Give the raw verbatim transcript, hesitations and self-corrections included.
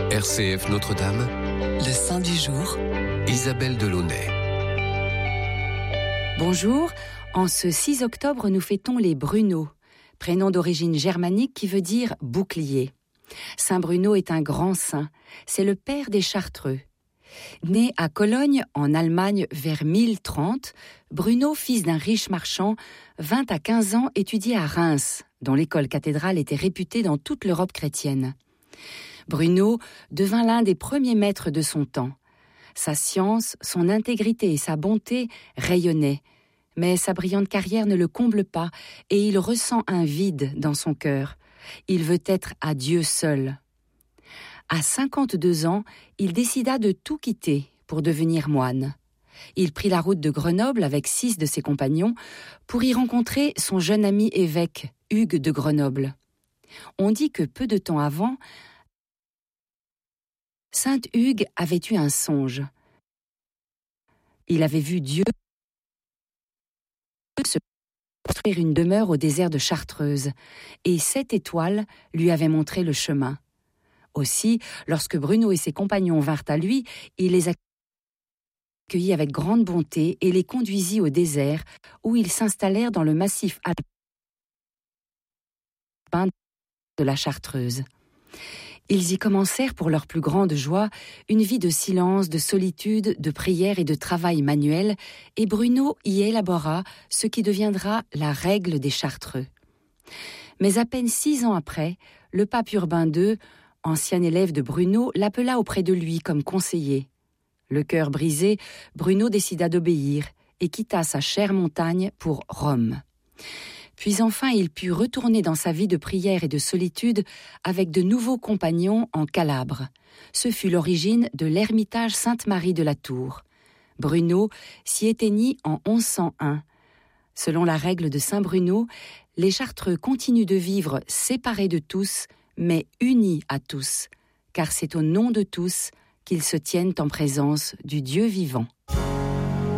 R C F Notre-Dame, le saint du jour, Isabelle Delaunay. Bonjour, en ce six octobre, nous fêtons les Bruno, prénom d'origine germanique qui veut dire bouclier. Saint Bruno est un grand saint, c'est le père des Chartreux. Né à Cologne, en Allemagne, vers mille trente, Bruno, fils d'un riche marchand, vint à quinze ans étudier à Reims, dont l'école cathédrale était réputée dans toute l'Europe chrétienne. Bruno devint l'un des premiers maîtres de son temps. Sa science, son intégrité et sa bonté rayonnaient, mais sa brillante carrière ne le comble pas et il ressent un vide dans son cœur. Il veut être à Dieu seul. À cinquante-deux ans, il décida de tout quitter pour devenir moine. Il prit la route de Grenoble avec six de ses compagnons pour y rencontrer son jeune ami évêque, Hugues de Grenoble. On dit que peu de temps avant, Saint Hugues avait eu un songe. Il avait vu Dieu se construire une demeure au désert de Chartreuse, et sept étoiles lui avaient montré le chemin. Aussi, lorsque Bruno et ses compagnons vinrent à lui, il les accueillit avec grande bonté et les conduisit au désert, où ils s'installèrent dans le massif alpin de la Chartreuse. Ils y commencèrent pour leur plus grande joie une vie de silence, de solitude, de prière et de travail manuel, et Bruno y élabora ce qui deviendra la règle des Chartreux. Mais à peine six ans après, le pape Urbain deux, ancien élève de Bruno, l'appela auprès de lui comme conseiller. Le cœur brisé, Bruno décida d'obéir et quitta sa chère montagne pour Rome. Puis enfin, il put retourner dans sa vie de prière et de solitude avec de nouveaux compagnons en Calabre. Ce fut l'origine de l'ermitage Sainte-Marie de la Tour. Bruno s'y éteignit en onze cent un. Selon la règle de Saint Bruno, les Chartreux continuent de vivre séparés de tous, mais unis à tous, car c'est au nom de tous qu'ils se tiennent en présence du Dieu vivant.